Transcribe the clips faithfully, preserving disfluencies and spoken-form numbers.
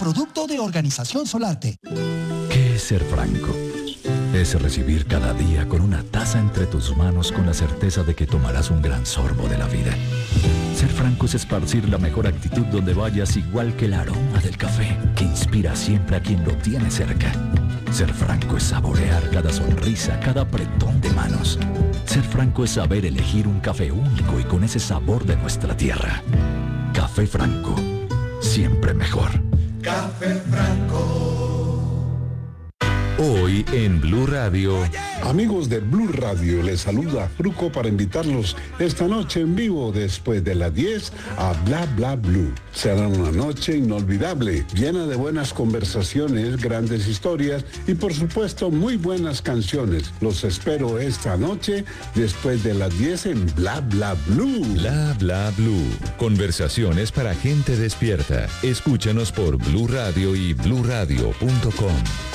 producto de Organización Solarte. ¿Qué es ser franco? Es recibir cada día con una taza entre tus manos con la certeza de que tomarás un gran sorbo de la vida. Ser franco es esparcir la mejor actitud donde vayas, igual que el aroma del café que inspira siempre a quien lo tiene cerca. Ser franco es saborear cada sonrisa, cada apretón de manos. Ser franco es saber elegir un café único y con ese sabor de nuestra tierra. Café Franco, siempre mejor. Café Franco. Hoy en Blue Radio. Amigos de Blue Radio, les saluda Fruco para invitarlos esta noche en vivo después de las diez a Bla Bla Blue. Será una noche inolvidable, llena de buenas conversaciones, grandes historias y por supuesto muy buenas canciones. Los espero esta noche después de las diez en Bla Bla Blue. Bla Bla Blue. Conversaciones para gente despierta. Escúchanos por Blue Radio y blue radio punto com.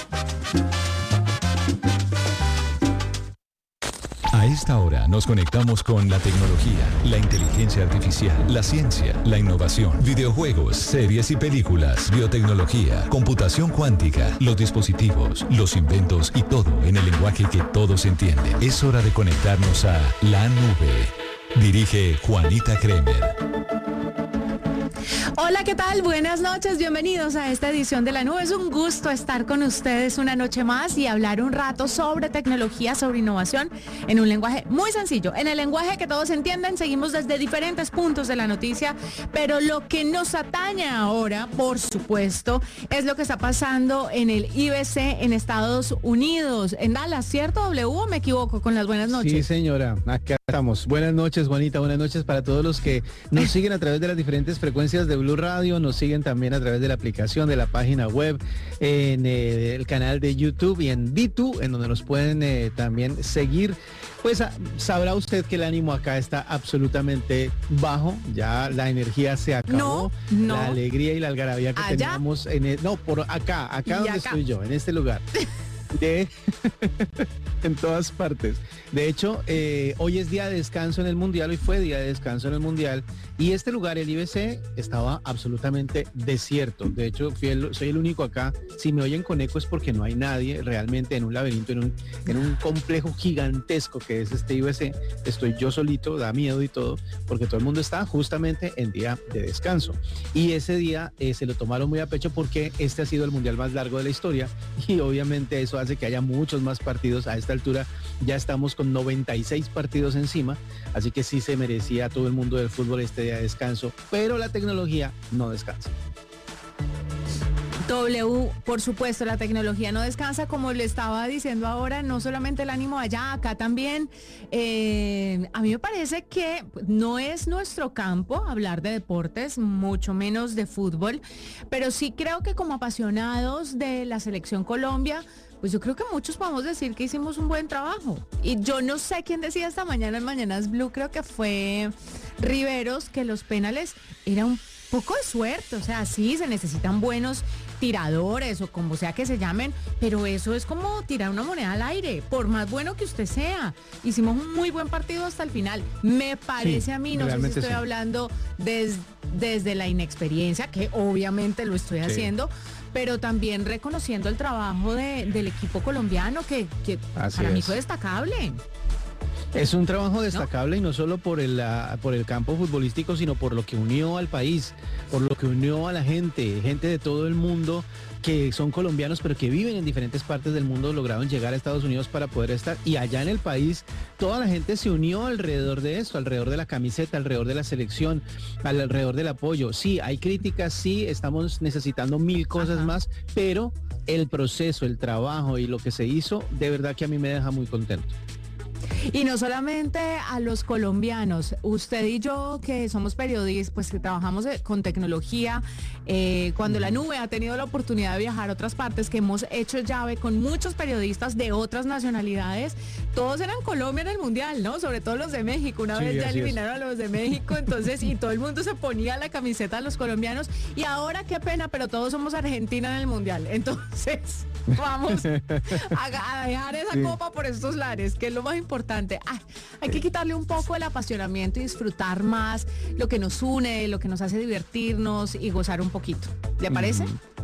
A esta hora nos conectamos con la tecnología, la inteligencia artificial, la ciencia, la innovación, videojuegos, series y películas, biotecnología, computación cuántica, los dispositivos, los inventos y todo en el lenguaje que todos entienden. Es hora de conectarnos a La Nube. Dirige Juanita Kremer. Hola, ¿qué tal? Buenas noches, bienvenidos a esta edición de La Nube. Es un gusto estar con ustedes una noche más y hablar un rato sobre tecnología, sobre innovación, en un lenguaje muy sencillo, en el lenguaje que todos entienden. Seguimos desde diferentes puntos de la noticia, pero lo que nos atañe ahora, por supuesto, es lo que está pasando en el I B C en Estados Unidos, en Dallas, ¿cierto, W? ¿O me equivoco con las buenas noches? Sí, señora, acá estamos. Buenas noches, Juanita, buenas noches para todos los que nos siguen a través de las diferentes frecuencias de Blue Radio, nos siguen también a través de la aplicación, de la página web, en eh, el canal de YouTube y en D dos, en donde nos pueden eh, también seguir. Pues a, sabrá usted que el ánimo acá está absolutamente bajo, ya la energía se acabó, no, no. La alegría y la algarabía que ¿Allá? teníamos en el, no, por acá, acá donde acá? estoy yo, en este lugar. De en todas partes. De hecho, eh, hoy es día de descanso en el Mundial, hoy fue día de descanso en el Mundial, y este lugar, el I B C, estaba absolutamente desierto. De hecho, fui el, soy el único acá. Si me oyen con eco es porque no hay nadie realmente en un laberinto, en un, en un complejo gigantesco que es este I B C. Estoy yo solito, da miedo y todo, porque todo el mundo está justamente en día de descanso. Y ese día eh, se lo tomaron muy a pecho porque este ha sido el Mundial más largo de la historia, y obviamente eso hace que haya muchos más partidos. A esta altura ya estamos con noventa y seis partidos encima, así que sí se merecía todo el mundo del fútbol este día de descanso, pero la tecnología no descansa. W, por supuesto, la tecnología no descansa, como le estaba diciendo ahora, no solamente el ánimo allá, acá también. Eh, a mí me parece que no es nuestro campo hablar de deportes, mucho menos de fútbol, pero sí creo que como apasionados de la selección Colombia, pues yo creo que muchos podemos decir que hicimos un buen trabajo. Y yo no sé quién decía esta mañana en Mañanas Blue, creo que fue Riveros, que los penales era un poco de suerte. O sea, sí, se necesitan buenos tiradores o como sea que se llamen, pero eso es como tirar una moneda al aire, por más bueno que usted sea. Hicimos un muy buen partido hasta el final. Me parece sí, a mí, no sé si estoy sí. hablando des, desde la inexperiencia, que obviamente lo estoy sí. haciendo, pero también reconociendo el trabajo de, del equipo colombiano, que, que para es. mí fue destacable. Es un trabajo destacable, ¿no? Y no solo por el, uh, por el campo futbolístico, sino por lo que unió al país, por lo que unió a la gente, gente de todo el mundo que son colombianos, pero que viven en diferentes partes del mundo, lograron llegar a Estados Unidos para poder estar. Y allá en el país, toda la gente se unió alrededor de esto, alrededor de la camiseta, alrededor de la selección, alrededor del apoyo. Sí, hay críticas, sí, estamos necesitando mil cosas Ajá. más, pero el proceso, el trabajo y lo que se hizo, de verdad que a mí me deja muy contento. Y no solamente a los colombianos, usted y yo que somos periodistas, pues que trabajamos con tecnología, eh, cuando La Nube ha tenido la oportunidad de viajar a otras partes, que hemos hecho llave con muchos periodistas de otras nacionalidades, todos eran Colombia en el Mundial, ¿no? Sobre todo los de México, una sí, vez ya eliminaron es. a los de México, entonces, y todo el mundo se ponía la camiseta de los colombianos, y ahora qué pena, pero todos somos Argentina en el Mundial, entonces vamos a, a dejar esa sí. copa por estos lares, que es lo más importante. Ay, hay que quitarle un poco el apasionamiento y disfrutar más lo que nos une, lo que nos hace divertirnos y gozar un poquito. ¿Le parece? Mm.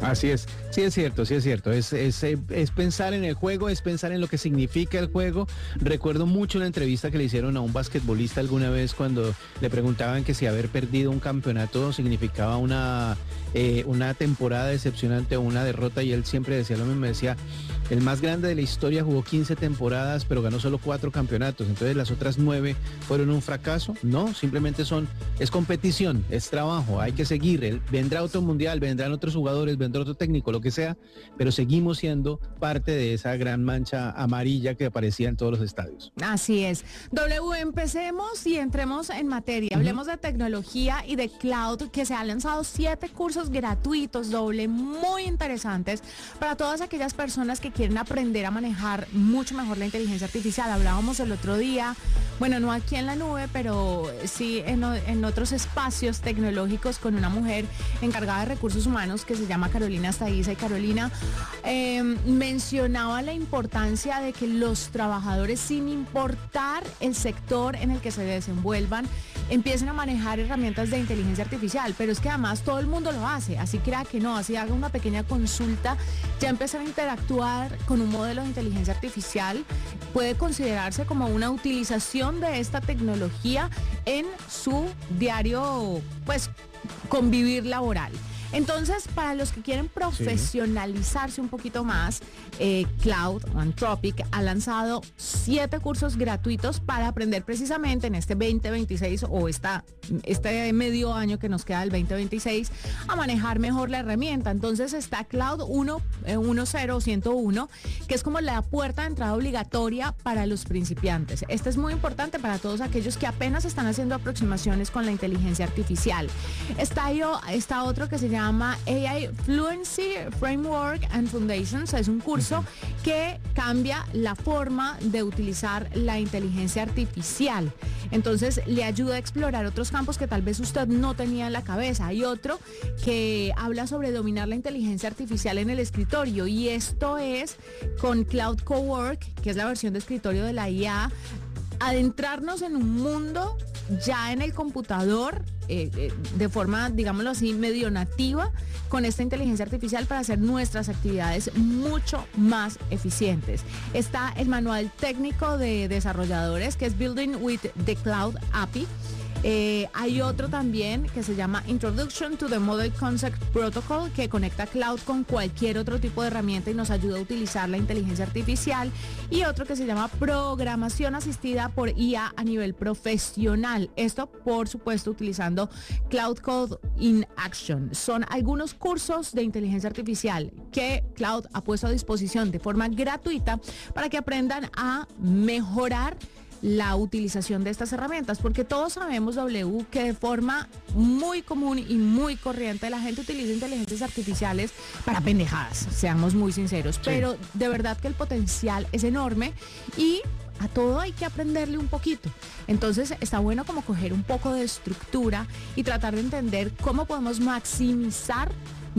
Así es, sí es cierto, sí es cierto. Es, es, es pensar en el juego, es pensar en lo que significa el juego. Recuerdo mucho la entrevista que le hicieron a un basquetbolista alguna vez cuando le preguntaban que si haber perdido un campeonato significaba una, eh, una temporada decepcionante o una derrota, y él siempre decía lo mismo, me decía, el más grande de la historia jugó quince temporadas, pero ganó solo cuatro campeonatos. Entonces las otras nueve fueron un fracaso. No, simplemente son, es competición, es trabajo, hay que seguir. El, vendrá otro mundial, vendrán otros jugadores, vendrá otro técnico, lo que sea, pero seguimos siendo parte de esa gran mancha amarilla que aparecía en todos los estadios. Así es. W, empecemos y entremos en materia. Uh-huh. Hablemos de tecnología y de cloud, que se han lanzado siete cursos gratuitos, doble, muy interesantes para todas aquellas personas que quieren aprender a manejar mucho mejor la inteligencia artificial. Hablábamos el otro día, bueno, no aquí en la nube, pero sí en, en otros espacios tecnológicos con una mujer encargada de recursos humanos que se llama Carolina Astaiza, y Carolina eh, mencionaba la importancia de que los trabajadores, sin importar el sector en el que se desenvuelvan, empiecen a manejar herramientas de inteligencia artificial, pero es que además todo el mundo lo hace, así crea que no, así haga una pequeña consulta, ya empezar a interactuar con un modelo de inteligencia artificial puede considerarse como una utilización de esta tecnología en su diario, pues, convivir laboral. Entonces, para los que quieren profesionalizarse sí. un poquito más, eh, Cloud, Anthropic, ha lanzado siete cursos gratuitos para aprender precisamente en este veinte veintiséis o esta, este medio año que nos queda del veinte veintiséis a manejar mejor la herramienta. Entonces está Cloud uno, eh, uno cero, ciento uno, que es como la puerta de entrada obligatoria para los principiantes. Este es muy importante para todos aquellos que apenas están haciendo aproximaciones con la inteligencia artificial. Está, yo, está otro que se llama llama A I Fluency Framework and Foundations. Es un curso que cambia la forma de utilizar la inteligencia artificial. Entonces le ayuda a explorar otros campos que tal vez usted no tenía en la cabeza. Hay otro que habla sobre dominar la inteligencia artificial en el escritorio, y esto es con Cloud Cowork, que es la versión de escritorio de la I A, adentrarnos en un mundo ya en el computador, eh, eh, de forma, digámoslo así, medio nativa, con esta inteligencia artificial para hacer nuestras actividades mucho más eficientes. Está el manual técnico de desarrolladores, que es Building with the Cloud A P I. Eh, hay otro también que se llama Introduction to the Model Concept Protocol, que conecta Cloud con cualquier otro tipo de herramienta y nos ayuda a utilizar la inteligencia artificial. Y otro que se llama Programación Asistida por I A a nivel profesional. Esto, por supuesto, utilizando Cloud Code in Action. Son algunos cursos de inteligencia artificial que Cloud ha puesto a disposición de forma gratuita para que aprendan a mejorar la utilización de estas herramientas, porque todos sabemos, W, que de forma muy común y muy corriente la gente utiliza inteligencias artificiales para pendejadas, seamos muy sinceros, sí. Pero de verdad que el potencial es enorme y a todo hay que aprenderle un poquito. Entonces está bueno como coger un poco de estructura y tratar de entender cómo podemos maximizar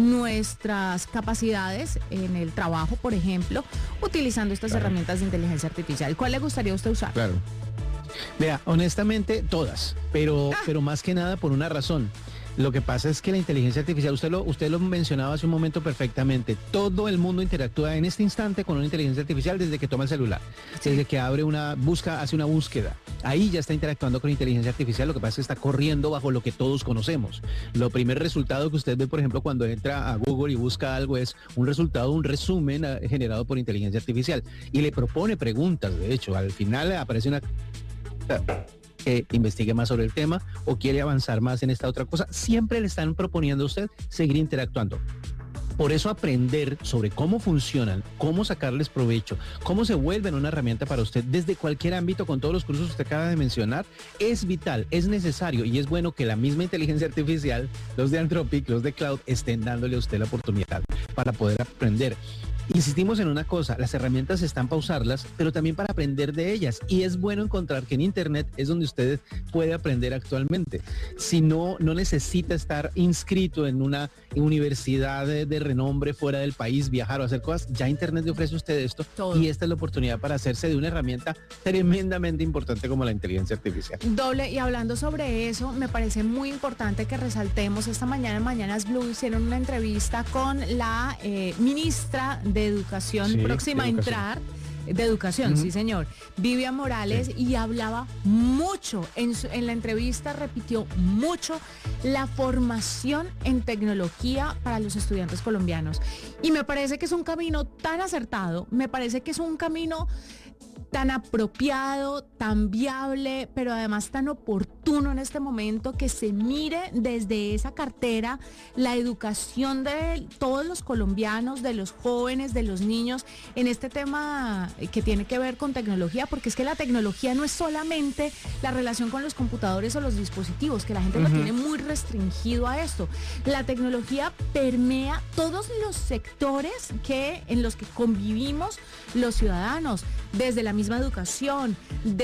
nuestras capacidades en el trabajo, por ejemplo, utilizando estas claro. herramientas de inteligencia artificial. ¿Cuál le gustaría a usted usar? Claro. Vea, honestamente, todas, pero, ah. pero más que nada por una razón. Lo que pasa es que la inteligencia artificial, usted lo, usted lo mencionaba hace un momento perfectamente, todo el mundo interactúa en este instante con una inteligencia artificial desde que toma el celular, sí. desde que abre una, busca, hace una búsqueda. Ahí ya está interactuando con inteligencia artificial, lo que pasa es que está corriendo bajo lo que todos conocemos. Lo primer resultado que usted ve, por ejemplo, cuando entra a Google y busca algo es un resultado, un resumen uh, generado por inteligencia artificial. Y le propone preguntas, de hecho, al final aparece una... que investigue más sobre el tema o quiere avanzar más en esta otra cosa, siempre le están proponiendo a usted seguir interactuando. Por eso aprender sobre cómo funcionan, cómo sacarles provecho, cómo se vuelven una herramienta para usted desde cualquier ámbito con todos los cursos que usted acaba de mencionar, es vital, es necesario, y es bueno que la misma inteligencia artificial, los de Anthropic, los de Cloud, estén dándole a usted la oportunidad para poder aprender. Insistimos en una cosa, las herramientas están para usarlas, pero también para aprender de ellas. Y es bueno encontrar que en Internet es donde usted puede aprender actualmente. Si no, no necesita estar inscrito en una universidad de, de renombre fuera del país, viajar o hacer cosas, ya Internet le ofrece a usted esto. Todo. Y esta es la oportunidad para hacerse de una herramienta tremendamente importante como la inteligencia artificial. Doble, y hablando sobre eso, me parece muy importante que resaltemos, esta mañana en Mañanas Blue hicieron una entrevista con la eh, ministra de Educación sí, próxima de educación. a entrar, de Educación, uh-huh. sí señor, Vivian Morales, sí. y hablaba mucho, en, su, en la entrevista repitió mucho la formación en tecnología para los estudiantes colombianos. Y me parece que es un camino tan acertado, me parece que es un camino tan apropiado, tan viable, pero además tan oportuno en este momento, que se mire desde esa cartera la educación de todos los colombianos, de los jóvenes, de los niños, en este tema que tiene que ver con tecnología, porque es que la tecnología no es solamente la relación con los computadores o los dispositivos, que la gente uh-huh. lo tiene muy restringido a esto. La tecnología permea todos los sectores que, en los que convivimos los ciudadanos, desde la misma educación,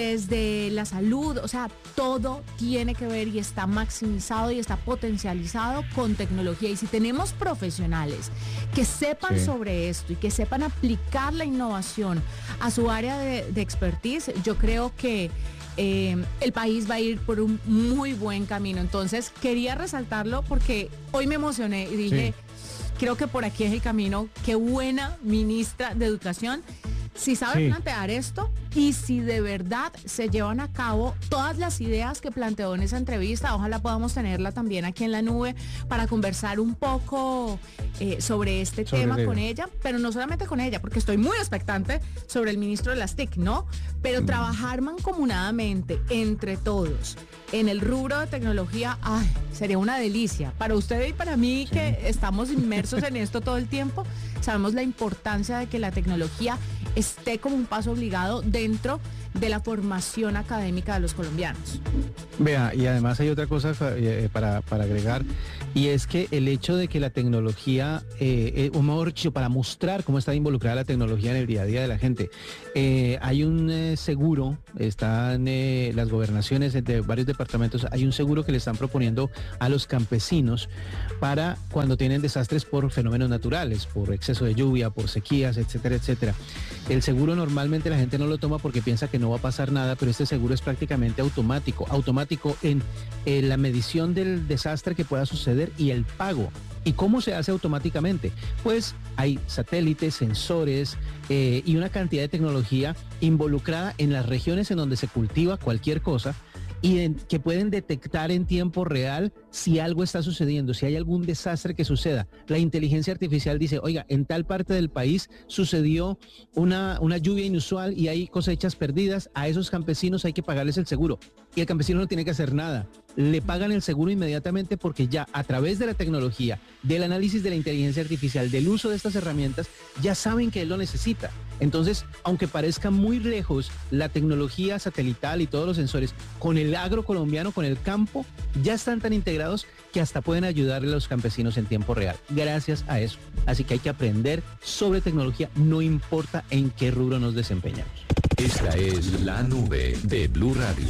desde la salud, o sea, todo tiene que ver y está maximizado y está potencializado con tecnología. Y si tenemos profesionales que sepan sí. sobre esto y que sepan aplicar la innovación a su área de, de expertise, yo creo que eh, el país va a ir por un muy buen camino. Entonces, quería resaltarlo porque hoy me emocioné y dije, sí. creo que por aquí es el camino. Qué buena ministra de Educación. Si sabe sí. plantear esto y si de verdad se llevan a cabo todas las ideas que planteó en esa entrevista, ojalá podamos tenerla también aquí en la nube para conversar un poco eh, sobre este sobre tema con ella, pero no solamente con ella, porque estoy muy expectante sobre el ministro de las T I C, ¿no? Pero mm. trabajar mancomunadamente entre todos en el rubro de tecnología, ay, sería una delicia. Para usted y para mí, sí. que estamos inmersos en esto todo el tiempo, sabemos la importancia de que la tecnología esté como un paso obligado dentro de la formación académica de los colombianos. Vea, y además hay otra cosa eh, para, para agregar, y es que el hecho de que la tecnología, eh, o mejor dicho, para mostrar cómo está involucrada la tecnología en el día a día de la gente, eh, hay un eh, seguro, están eh, las gobernaciones de varios departamentos, hay un seguro que le están proponiendo a los campesinos para cuando tienen desastres por fenómenos naturales, por exceso de lluvia, por sequías, etcétera, etcétera. El seguro normalmente la gente no lo toma porque piensa que no va a pasar nada, pero este seguro es prácticamente automático, automático en eh, la medición del desastre que pueda suceder y el pago. ¿Y cómo se hace automáticamente? Pues hay satélites, sensores eh, y una cantidad de tecnología involucrada en las regiones en donde se cultiva cualquier cosa, y en, que pueden detectar en tiempo real si algo está sucediendo, si hay algún desastre que suceda. La inteligencia artificial dice, oiga, en tal parte del país sucedió una, una lluvia inusual y hay cosechas perdidas, a esos campesinos hay que pagarles el seguro. Y el campesino no tiene que hacer nada. Le pagan el seguro inmediatamente porque ya a través de la tecnología, del análisis de la inteligencia artificial, del uso de estas herramientas, ya saben que él lo necesita. Entonces, aunque parezca muy lejos la tecnología satelital y todos los sensores, con el agro colombiano, con el campo, ya están tan integrados que hasta pueden ayudarle a los campesinos en tiempo real, gracias a eso. Así que hay que aprender sobre tecnología, no importa en qué rubro nos desempeñamos. Esta es la nube de Blue Radio.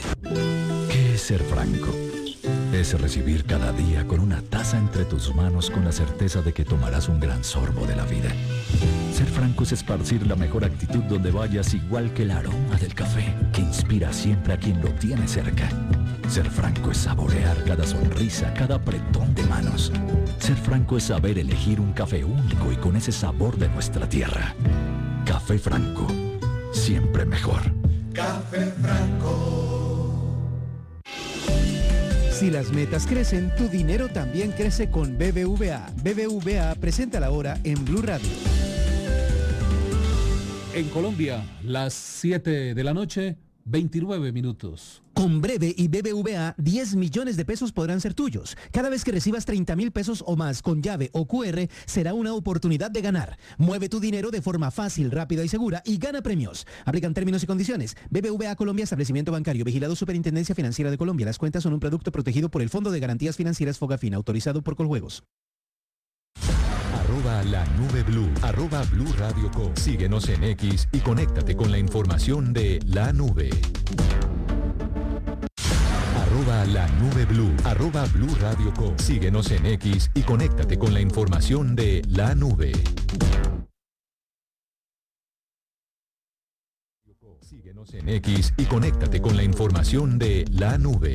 ¿Qué es ser franco? Es recibir cada día con una taza entre tus manos con la certeza de que tomarás un gran sorbo de la vida. Ser franco es esparcir la mejor actitud donde vayas, igual que el aroma del café que inspira siempre a quien lo tiene cerca. Ser franco es saborear cada sonrisa, cada apretón de manos. Ser franco es saber elegir un café único y con ese sabor de nuestra tierra. Café Franco, siempre mejor. Café Franco. Si las metas crecen, tu dinero también crece con B B V A. B B V A presenta la hora en Blue Radio. En Colombia, las siete de la noche, veintinueve minutos. Con Breve y B B V A, diez millones de pesos podrán ser tuyos. Cada vez que recibas treinta mil pesos o más con llave o cu erre, será una oportunidad de ganar. Mueve tu dinero de forma fácil, rápida y segura y gana premios. Aplican términos y condiciones. B B V A Colombia, establecimiento bancario, vigilado Superintendencia Financiera de Colombia. Las cuentas son un producto protegido por el Fondo de Garantías Financieras Fogafina, autorizado por Coljuegos. Arroba la nube blue, arroba Blue Radio Co. Síguenos en X y conéctate con la información de la nube. Arroba la nube blue, arroba Blue Radio Co. Síguenos en X y conéctate con la información de la nube. Síguenos en X y conéctate con la información de la nube.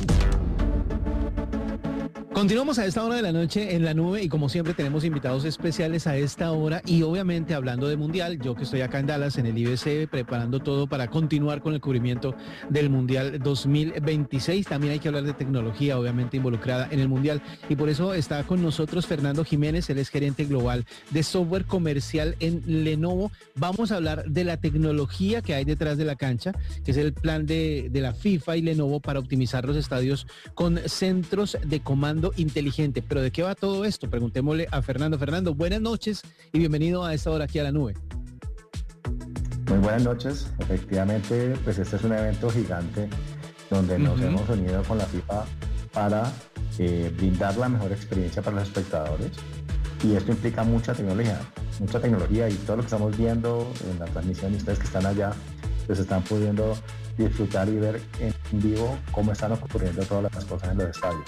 Continuamos a esta hora de la noche en la nube y como siempre tenemos invitados especiales a esta hora y obviamente hablando de Mundial, yo que estoy acá en Dallas en el I B C preparando todo para continuar con el cubrimiento del Mundial dos mil veintiséis. También hay que hablar de tecnología obviamente involucrada en el Mundial y por eso está con nosotros Fernando Jiménez, él es gerente global de software comercial en Lenovo. Vamos a hablar de la tecnología que hay detrás de la cancha, que es el plan de, de la FIFA y Lenovo para optimizar los estadios con centros de comando inteligente. Pero ¿de qué va todo esto? Preguntémosle a Fernando. Fernando, buenas noches y bienvenido a esta hora aquí a la nube. Muy buenas noches. Efectivamente, pues este es un evento gigante donde nos uh-huh. hemos unido con la FIFA para eh, brindar la mejor experiencia para los espectadores y esto implica mucha tecnología, mucha tecnología y todo lo que estamos viendo en la transmisión y ustedes que están allá pues están pudiendo disfrutar y ver en vivo cómo están ocurriendo todas las cosas en los estadios.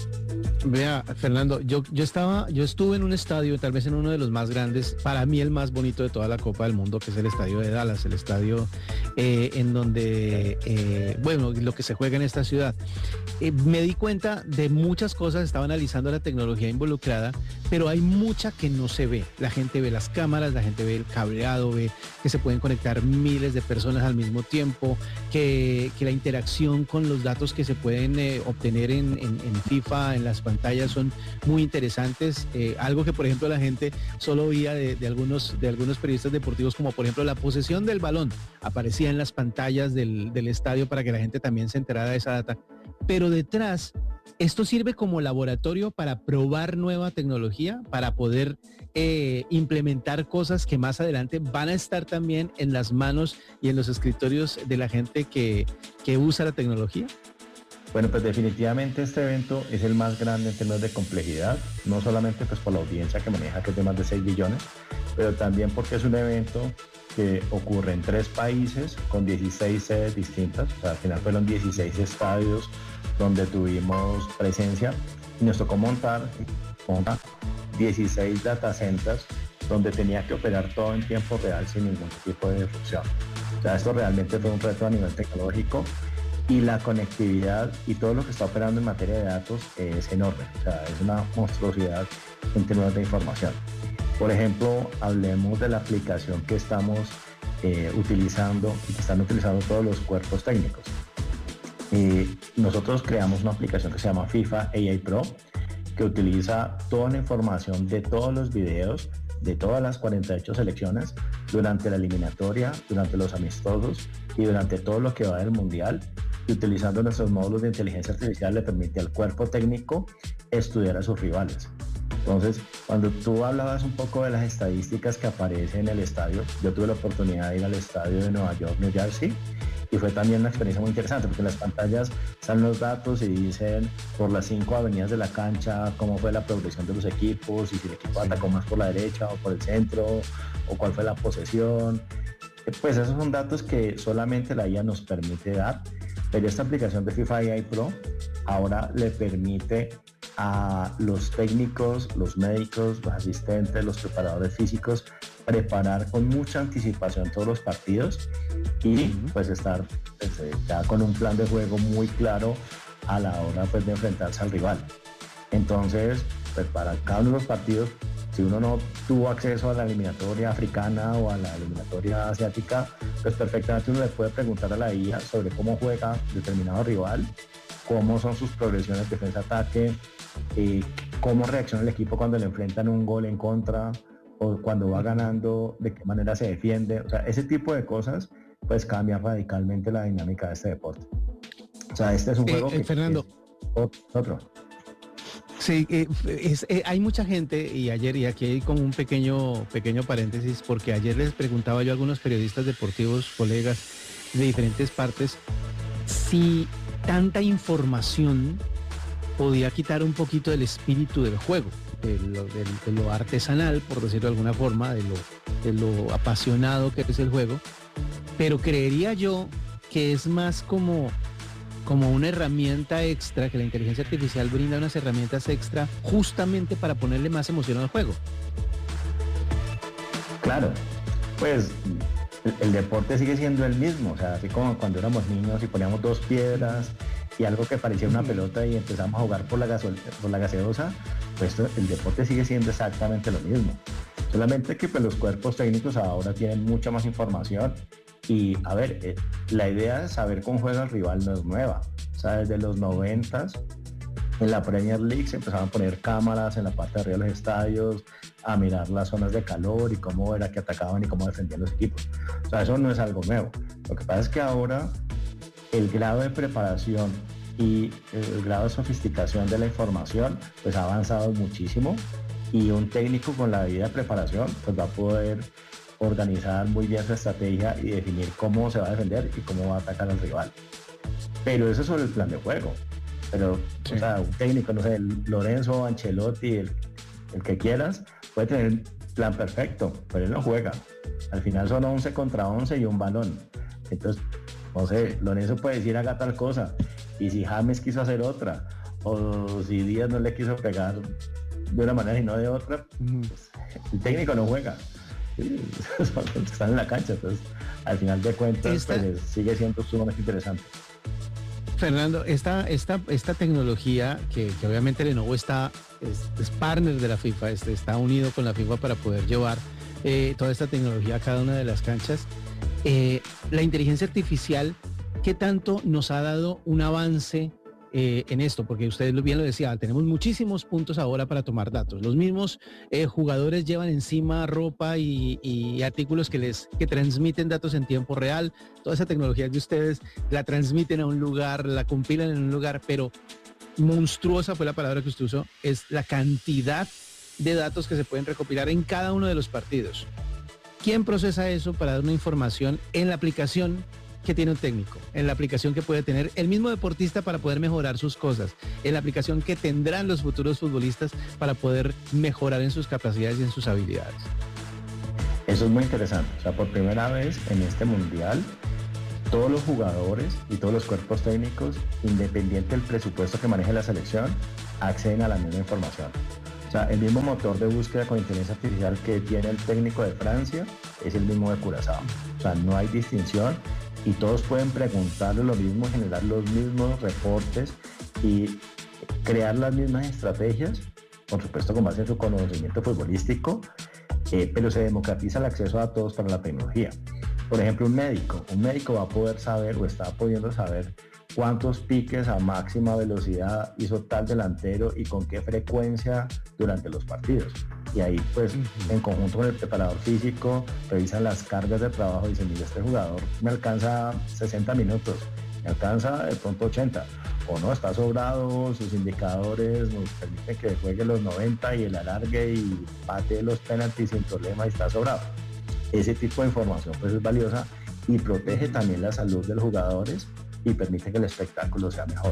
Vea, Fernando, yo, yo estaba, yo estuve en un estadio, tal vez en uno de los más grandes, para mí el más bonito de toda la Copa del Mundo, que es el estadio de Dallas, el estadio eh, en donde, eh, bueno, lo que se juega en esta ciudad. Eh, me di cuenta de muchas cosas, estaba analizando la tecnología involucrada, pero hay mucha que no se ve. La gente ve las cámaras, la gente ve el cableado, ve que se pueden conectar miles de personas al mismo tiempo, que, que la interacción con los datos que se pueden eh, obtener en, en, en FIFA, en las pantallas son muy interesantes, eh, algo que por ejemplo la gente solo oía de, de, algunos, de algunos periodistas deportivos, como por ejemplo la posesión del balón, aparecía en las pantallas del, del estadio para que la gente también se enterara de esa data, pero detrás esto sirve como laboratorio para probar nueva tecnología, para poder eh, implementar cosas que más adelante van a estar también en las manos y en los escritorios de la gente que, que usa la tecnología. Bueno, pues definitivamente este evento es el más grande en términos de complejidad, no solamente pues por la audiencia que maneja, que es de más de seis billones, pero también porque es un evento que ocurre en tres países con dieciséis sedes distintas, o sea, al final fueron dieciséis estadios donde tuvimos presencia y nos tocó montar, montar dieciséis data centers donde tenía que operar todo en tiempo real sin ningún tipo de disrupción. O sea, esto realmente fue un reto a nivel tecnológico. Y la conectividad y todo lo que está operando en materia de datos es enorme, o sea, es una monstruosidad en términos de información. Por ejemplo, hablemos de la aplicación que estamos eh, utilizando y que están utilizando todos los cuerpos técnicos. Eh, nosotros creamos una aplicación que se llama FIFA A I Pro, que utiliza toda la información de todos los videos de todas las cuarenta y ocho selecciones durante la eliminatoria, durante los amistosos y durante todo lo que va del Mundial. Y utilizando nuestros módulos de inteligencia artificial le permite al cuerpo técnico estudiar a sus rivales. Entonces, cuando tú hablabas un poco de las estadísticas que aparecen en el estadio, yo tuve la oportunidad de ir al estadio de Nueva York, New Jersey, y fue también una experiencia muy interesante porque en las pantallas salen los datos y dicen por las cinco avenidas de la cancha cómo fue la progresión de los equipos y si el equipo atacó más por la derecha o por el centro o cuál fue la posesión. Pues esos son datos que solamente la I A nos permite dar, pero esta aplicación de FIFA A I Pro ahora le permite a los técnicos, los médicos, los asistentes, los preparadores físicos preparar con mucha anticipación todos los partidos y pues estar pues, ya con un plan de juego muy claro a la hora pues, de enfrentarse al rival. Entonces, pues para cada uno de los partidos, si uno no tuvo acceso a la eliminatoria africana o a la eliminatoria asiática, pues perfectamente uno le puede preguntar a la I A sobre cómo juega determinado rival, cómo son sus progresiones defensa-ataque, eh, cómo reacciona el equipo cuando le enfrentan un gol en contra o cuando va ganando, de qué manera se defiende. O sea, ese tipo de cosas pues cambian radicalmente la dinámica de este deporte. O sea, este es un juego eh, eh, que Fernando. es otro. Sí, eh, es, eh, hay mucha gente y ayer, y aquí hay como un pequeño, pequeño paréntesis, porque ayer les preguntaba yo a algunos periodistas deportivos, colegas de diferentes partes, si tanta información podía quitar un poquito del espíritu del juego. de lo, de, de lo artesanal, por decirlo de alguna forma, de lo, de lo apasionado que es el juego, pero creería yo que es más como, como una herramienta extra, que la inteligencia artificial brinda unas herramientas extra justamente para ponerle más emoción al juego. Claro, pues el, el deporte sigue siendo el mismo, o sea, así como cuando éramos niños y poníamos dos piedras y algo que parecía una pelota y empezamos a jugar por la, gasol por la gaseosa, pues el deporte sigue siendo exactamente lo mismo. Solamente que pues, los cuerpos técnicos ahora tienen mucha más información y, a ver, eh, la idea de saber cómo juega el rival no es nueva. O sea, desde los noventas, en la Premier League se empezaron a poner cámaras en la parte de arriba de los estadios, a mirar las zonas de calor y cómo era que atacaban y cómo defendían los equipos. O sea, eso no es algo nuevo. Lo que pasa es que ahora el grado de preparación y el grado de sofisticación de la información pues ha avanzado muchísimo y un técnico con la debida preparación pues va a poder organizar muy bien su estrategia y definir cómo se va a defender y cómo va a atacar al rival. Pero eso es sobre el plan de juego. Pero, sí. O sea, un técnico, no sé, Lorenzo, Ancelotti, el, el que quieras, puede tener el plan perfecto, pero él no juega. Al final son once contra once y un balón. Entonces, no sé, Lorenzo puede decir haga tal cosa, y si James quiso hacer otra, o si Díaz no le quiso pegar de una manera y no de otra, pues, el técnico no juega. Sí, están en la cancha, entonces al final de cuentas Esta... pues, sigue siendo sumamente interesante. Fernando, esta, esta, esta tecnología que, que obviamente Lenovo está, es, es partner de la FIFA, este, está unido con la FIFA para poder llevar eh, toda esta tecnología a cada una de las canchas. Eh, la inteligencia artificial, ¿qué tanto nos ha dado un avance eh, en esto? Porque usted bien lo decía, tenemos muchísimos puntos ahora para tomar datos. Los mismos eh, jugadores llevan encima ropa y, y artículos que les que transmiten datos en tiempo real. Toda esa tecnología de ustedes la transmiten a un lugar, la compilan en un lugar, pero monstruosa fue la palabra que usted usó, es la cantidad de datos que se pueden recopilar en cada uno de los partidos. ¿Quién procesa eso para dar una información en la aplicación que tiene un técnico, en la aplicación que puede tener el mismo deportista para poder mejorar sus cosas, en la aplicación que tendrán los futuros futbolistas para poder mejorar en sus capacidades y en sus habilidades? Eso es muy interesante. O sea, por primera vez en este mundial, todos los jugadores y todos los cuerpos técnicos, independiente del presupuesto que maneje la selección, acceden a la misma información. O sea, el mismo motor de búsqueda con inteligencia artificial que tiene el técnico de Francia es el mismo de Curazao. O sea, no hay distinción y todos pueden preguntarle lo mismo, generar los mismos reportes y crear las mismas estrategias, por supuesto con base en su conocimiento futbolístico, eh, pero se democratiza el acceso a todos para la tecnología. Por ejemplo, un médico. Un médico va a poder saber o está pudiendo saber cuántos piques a máxima velocidad hizo tal delantero y con qué frecuencia durante los partidos. Y ahí pues uh-huh. en conjunto con el preparador físico revisan las cargas de trabajo y dicen, mira, este jugador me alcanza sesenta minutos, me alcanza de pronto ochenta, o no, está sobrado, sus indicadores nos permiten que juegue los noventa y el alargue y patee los penaltis sin problema y está sobrado. Ese tipo de información pues es valiosa y protege también la salud de los jugadores y permite que el espectáculo sea mejor.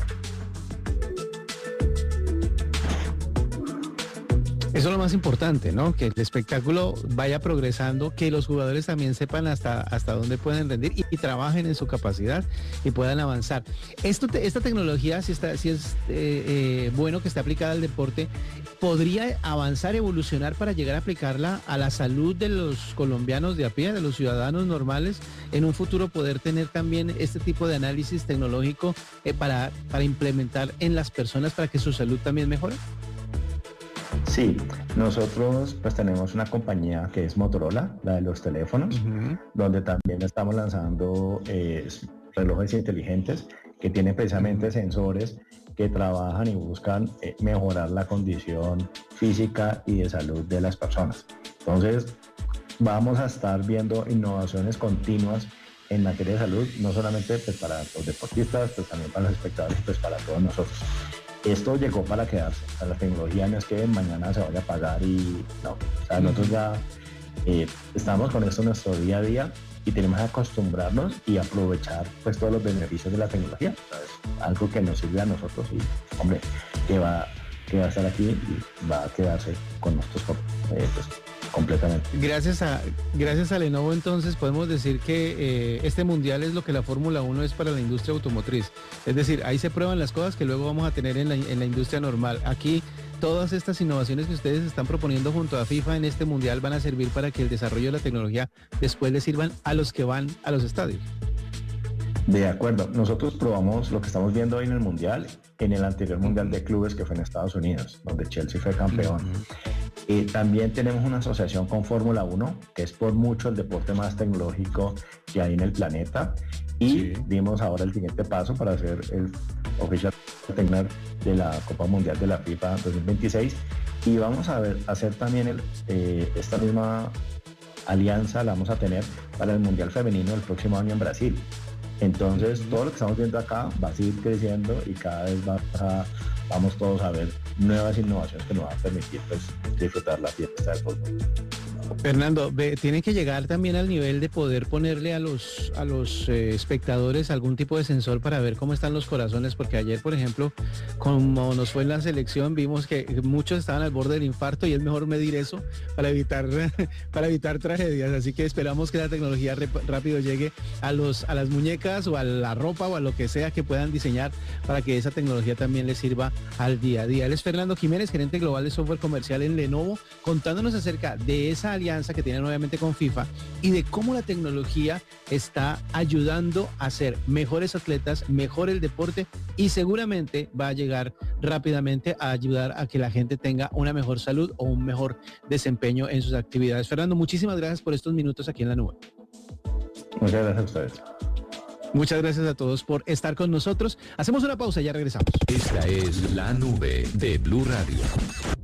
Eso es lo más importante, ¿no? Que el espectáculo vaya progresando, que los jugadores también sepan hasta, hasta dónde pueden rendir y, y trabajen en su capacidad y puedan avanzar. Esto te, esta tecnología, si, está, si es eh, eh, bueno que esté aplicada al deporte, ¿podría avanzar, evolucionar para llegar a aplicarla a la salud de los colombianos de a pie, de los ciudadanos normales, en un futuro poder tener también este tipo de análisis tecnológico eh, para, para implementar en las personas para que su salud también mejore? Sí, nosotros pues tenemos una compañía que es Motorola, la de los teléfonos, uh-huh. donde también estamos lanzando eh, relojes inteligentes que tienen precisamente uh-huh. sensores que trabajan y buscan eh, mejorar la condición física y de salud de las personas. Entonces, vamos a estar viendo innovaciones continuas en materia de salud, no solamente pues, para los deportistas, pues también para los espectadores, pues para todos nosotros. Esto llegó para quedarse. O sea, la tecnología no es que mañana se vaya a pagar y no. O sea, nosotros ya eh, estamos con esto en nuestro día a día y tenemos que acostumbrarnos y aprovechar pues todos los beneficios de la tecnología. ¿Sabes? Algo que nos sirve a nosotros y, hombre, que va que va a estar aquí y va a quedarse con nosotros eh, pues, completamente. Gracias a, gracias a Lenovo entonces podemos decir que eh, este mundial es lo que la Fórmula uno es para la industria automotriz. Es decir, ahí se prueban las cosas que luego vamos a tener en la, en la industria normal. Aquí todas estas innovaciones que ustedes están proponiendo junto a FIFA en este mundial van a servir para que el desarrollo de la tecnología después le sirvan a los que van a los estadios. De acuerdo, nosotros probamos lo que estamos viendo hoy en el Mundial, en el anterior Mundial de Clubes que fue en Estados Unidos, donde Chelsea fue campeón. Uh-huh. Eh, también tenemos una asociación con Fórmula uno, que es por mucho el deporte más tecnológico que hay en el planeta, y sí. dimos ahora el siguiente paso para hacer el oficial de la Copa Mundial de la FIFA dos mil veintiséis, y vamos a ver, hacer también el, eh, esta misma alianza la vamos a tener para el Mundial Femenino el próximo año en Brasil. Entonces, todo lo que estamos viendo acá va a seguir creciendo y cada vez va a, vamos todos a ver nuevas innovaciones que nos van a permitir pues, disfrutar la fiesta del fútbol. Fernando, ve, tienen que llegar también al nivel de poder ponerle a los a los eh, espectadores algún tipo de sensor para ver cómo están los corazones, porque ayer, por ejemplo, como nos fue en la selección, vimos que muchos estaban al borde del infarto y es mejor medir eso para evitar para evitar tragedias. Así que esperamos que la tecnología rápido llegue a los a las muñecas o a la ropa o a lo que sea que puedan diseñar para que esa tecnología también les sirva al día a día. Él es Fernando Jiménez, gerente global de software comercial en Lenovo, contándonos acerca de esa alianza que tiene nuevamente con FIFA y de cómo la tecnología está ayudando a hacer mejores atletas, mejor el deporte y seguramente va a llegar rápidamente a ayudar a que la gente tenga una mejor salud o un mejor desempeño en sus actividades. Fernando, muchísimas gracias por estos minutos aquí en la nube. Muchas gracias a ustedes. Muchas gracias a todos por estar con nosotros. Hacemos una pausa y ya regresamos. Esta es La Nube de Blue Radio.